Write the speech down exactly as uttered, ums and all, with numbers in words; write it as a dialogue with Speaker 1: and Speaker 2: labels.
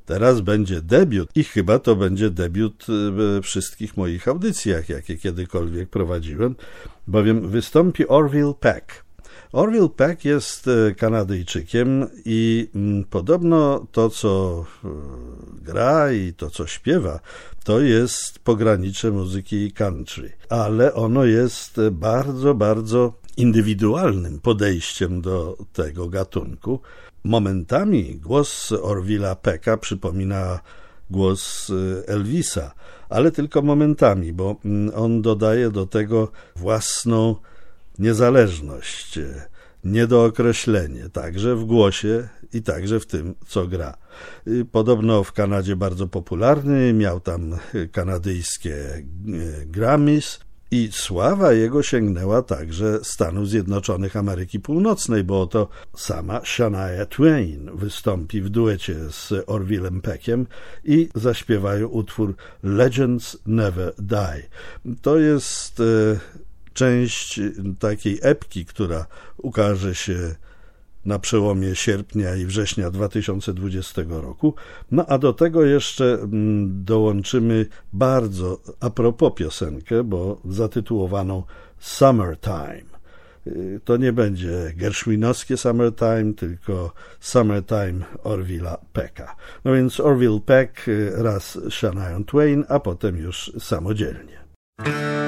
Speaker 1: teraz będzie debiut i chyba to będzie debiut we wszystkich moich audycjach, jakie kiedykolwiek prowadziłem, bowiem wystąpi Orville Peck. Orville Peck jest Kanadyjczykiem i podobno to, co gra i to, co śpiewa, to jest pogranicze muzyki country, ale ono jest bardzo, bardzo indywidualnym podejściem do tego gatunku. Momentami głos Orville'a Pecka przypomina głos Elvisa, ale tylko momentami, bo on dodaje do tego własną niezależność, niedookreślenie, także w głosie i także w tym, co gra. Podobno w Kanadzie bardzo popularny, miał tam kanadyjskie Grammys i sława jego sięgnęła także Stanów Zjednoczonych Ameryki Północnej, bo oto sama Shania Twain wystąpi w duecie z Orvillem Peckiem i zaśpiewają utwór Legends Never Die. To jest część takiej epki, która ukaże się na przełomie sierpnia i września dwa tysiące dwudziestego roku. No a do tego jeszcze dołączymy bardzo a propos piosenkę, bo zatytułowaną Summertime. To nie będzie gershwinowskie Summertime, tylko Summertime Orville'a Pecka. No więc Orville Peck raz Shania Twain, a potem już samodzielnie.